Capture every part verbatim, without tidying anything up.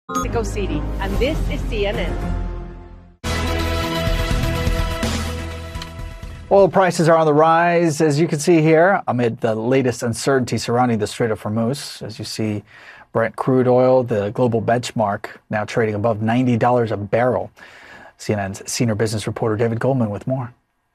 Mexico City, and this is C N N. Oil prices are on the rise, as you can see here, amid the latest uncertainty surrounding the Strait of Hormuz. As you see, Brent crude oil, the global benchmark, now trading above ninety dollars a barrel. C N N's senior business reporter David Goldman with more.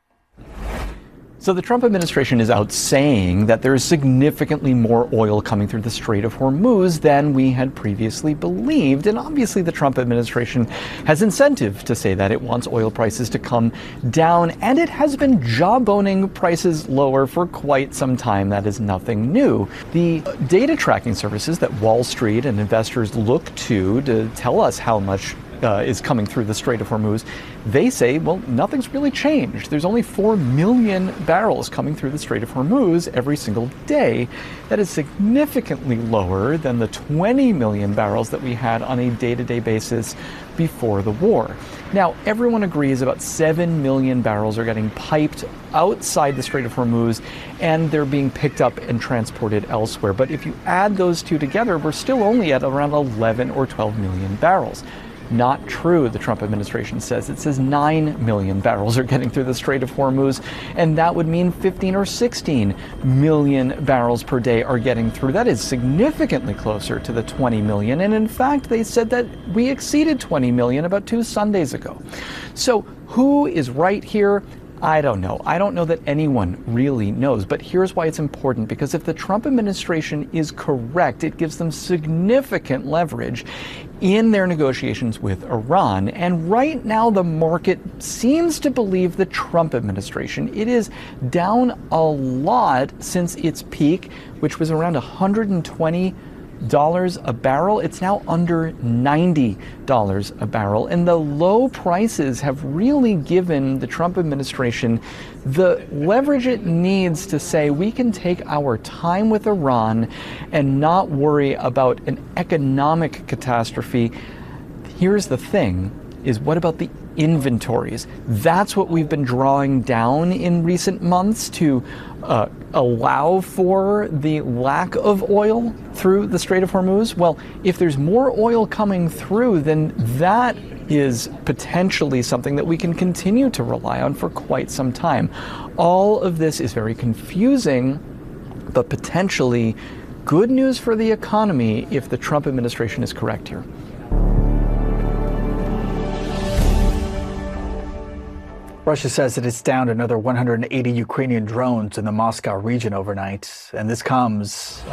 So the Trump administration is out saying that there is significantly more oil coming through the Strait of Hormuz than we had previously believed. And obviously the Trump administration has incentive to say that. It wants oil prices to come down, and it has been jawboning prices lower for quite some time. That is nothing new. The data tracking services that Wall Street and investors look to to tell us how much Uh, is coming through the Strait of Hormuz, they say, well, nothing's really changed. There's only four million barrels coming through the Strait of Hormuz every single day. That is significantly lower than the twenty million barrels that we had on a day-to-day basis before the war. Now, everyone agrees about seven million barrels are getting piped outside the Strait of Hormuz, and they're being picked up and transported elsewhere. But if you add those two together, we're still only at around eleven or twelve million barrels. Not true, the Trump administration says. It says nine million barrels are getting through the Strait of Hormuz, and that would mean fifteen or sixteen million barrels per day are getting through. That is significantly closer to the twenty million, and in fact, they said that we exceeded twenty million about two Sundays ago. So who is right here? I don't know. I don't know that anyone really knows, but here's why it's important, because if the Trump administration is correct, it gives them significant leverage in their negotiations with Iran. And right now, the market seems to believe the Trump administration. It is down a lot since its peak, which was around one hundred twenty dollars a barrel. It's now under ninety dollars a barrel. And the low prices have really given the Trump administration the leverage it needs to say we can take our time with Iran and not worry about an economic catastrophe. Here's the thing, is what about the inventories? That's what we've been drawing down in recent months to uh, allow for the lack of oil through the Strait of Hormuz. Well, if there's more oil coming through, then that is potentially something that we can continue to rely on for quite some time. All of this is very confusing, but potentially good news for the economy if the Trump administration is correct here. Russia says that it's downed another one hundred eighty Ukrainian drones in the Moscow region overnight, and this comes